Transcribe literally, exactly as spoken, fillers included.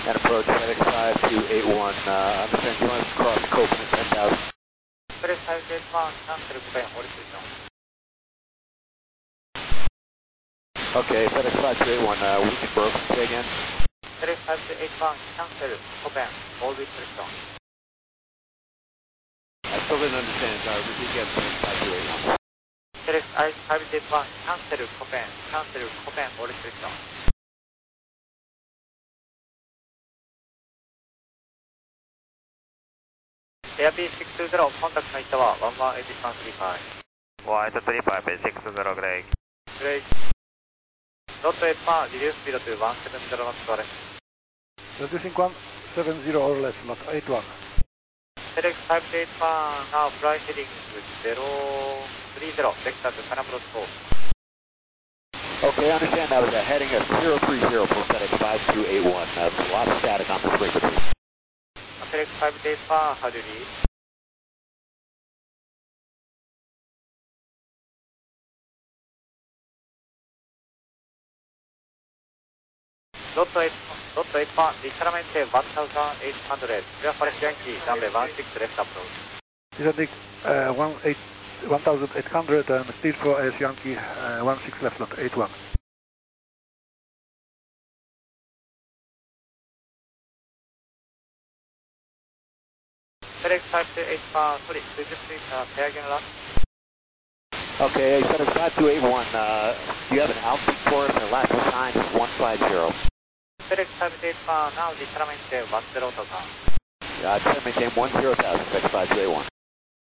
and approach FedEx five two eight one. Uh, understand you want to cross Copeland at ten thousand. FedEx five two eight one, cancel Copeland, all restriction. Okay, FedEx five two eight one, uh, weak and broken, say again. FedEx five two eight one, cancel Copeland, all restriction. I still didn't understand, uh, repeat again, FedEx five two eight one. FedEx five two eight one, cancel Copeland, cancel Copeland, all restriction. Airbus six two zero, contact height tower, one one eight one three five. White three five six zero, Greg. Greg. Dot eight one, reduce speed to one seven zero knots correct. Reducing one seven zero or less, not eight one. FedEx five two eight one, now fly heading zero three zero, vector to San Approach four. Okay, I understand that was a heading of zero three zero for FedEx five two eight one. Uh, there's a lot of static on this frequency. FedEx five two eight one, how do you read? Dot eight, dot eight one, determinate one thousand eight hundred, clear for Yankee, runway one six left approach. Descending uh, one thousand eight hundred and speed for S Yankee, uh, one six left, not eight one. FedEx five two eight one, sorry, could you please uh, say again last? Okay, FedEx five two eight one, uh, you have an altitude for us, and the last sign is one five zero. FedEx five two eight one, now determinate one zero thousand. Uh, maintain one zero thousand, FedEx five two eight one.